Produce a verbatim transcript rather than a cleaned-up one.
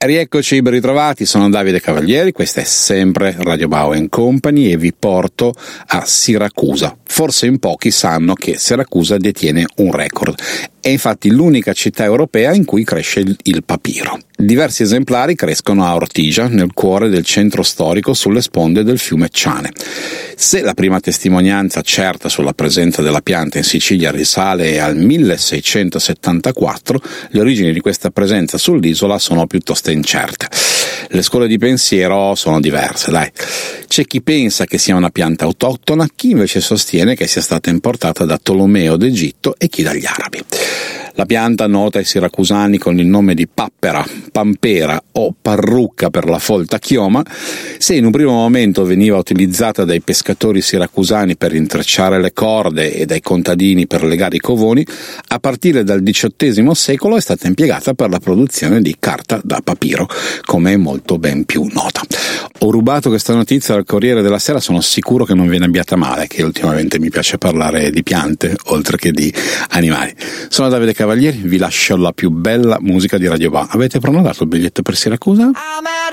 Rieccoci, ben ritrovati, sono Davide Cavalieri, questa è sempre Radio Bao and Company e vi porto a Siracusa. Forse in pochi sanno che Siracusa detiene un record. È infatti l'unica città europea in cui cresce il, il papiro. Diversi esemplari crescono a Ortigia, nel cuore del centro storico sulle sponde del fiume Ciane. Se la prima testimonianza certa sulla presenza della pianta in Sicilia risale al milleseicentosettantaquattro, le origini di questa presenza sull'isola sono piuttosto incerte. Le scuole di pensiero sono diverse, dai. C'è chi pensa che sia una pianta autoctona, chi invece sostiene che sia stata importata da Tolomeo d'Egitto e chi dagli arabi. La pianta, nota ai siracusani con il nome di pappera, pampera o parrucca per la folta chioma, se in un primo momento veniva utilizzata dai pescatori siracusani per intrecciare le corde e dai contadini per legare i covoni, a partire dal diciottesimo secolo è stata impiegata per la produzione di carta da papiro, come è molto ben più nota. Ho rubato questa notizia dal Corriere della Sera, sono sicuro che non viene abbiata male, che ultimamente mi piace parlare di piante oltre che di animali. Sono Davide Cavalieri, vi lascio la più bella musica di Radio Bao. Avete prenotato il biglietto per Siracusa?